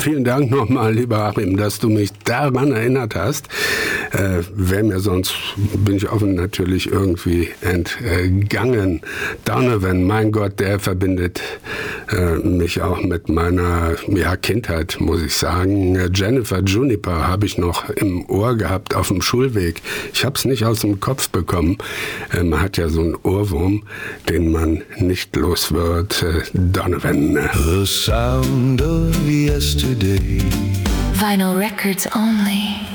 vielen Dank nochmal, lieber Achim, dass du mich daran erinnert hast. Bin ich offen natürlich irgendwie entgangen. Donovan, mein Gott, der verbindet mich auch mit meiner Kindheit, muss ich sagen. Jennifer Juniper habe ich noch im Ohr gehabt auf dem Schulweg. Ich habe es nicht aus dem Kopf bekommen. Man hat ja so einen Ohrwurm, den man nicht los wird. Donovan. The sound of yesterday. Vinyl records only.